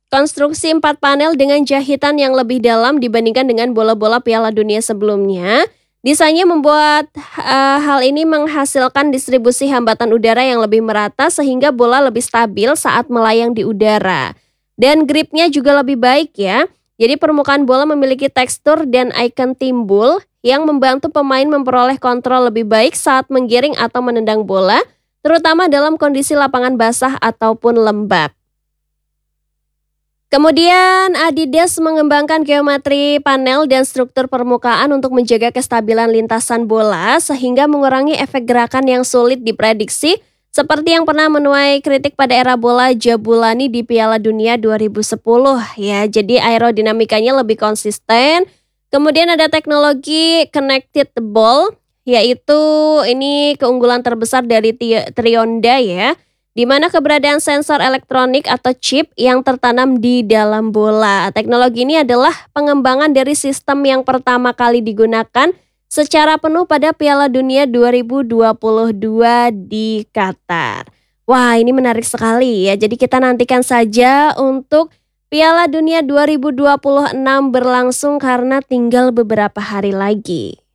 Konstruksi 4 panel dengan jahitan yang lebih dalam dibandingkan dengan bola-bola Piala Dunia sebelumnya. Desainnya membuat hal ini menghasilkan distribusi hambatan udara yang lebih merata sehingga bola lebih stabil saat melayang di udara. Dan gripnya juga lebih baik ya. Jadi permukaan bola memiliki tekstur dan icon timbul yang membantu pemain memperoleh kontrol lebih baik saat menggiring atau menendang bola, terutama dalam kondisi lapangan basah ataupun lembab. Kemudian Adidas mengembangkan geometri panel dan struktur permukaan untuk menjaga kestabilan lintasan bola sehingga mengurangi efek gerakan yang sulit diprediksi seperti yang pernah menuai kritik pada era bola Jabulani di Piala Dunia 2010 ya. Jadi aerodinamikanya lebih konsisten. Kemudian ada teknologi connected ball, yaitu ini keunggulan terbesar dari Trionda ya, di mana keberadaan sensor elektronik atau chip yang tertanam di dalam bola. Teknologi ini adalah pengembangan dari sistem yang pertama kali digunakan secara penuh pada Piala Dunia 2022 di Qatar. Wah, ini menarik sekali ya. Jadi kita nantikan saja untuk Piala Dunia 2026 berlangsung karena tinggal beberapa hari lagi.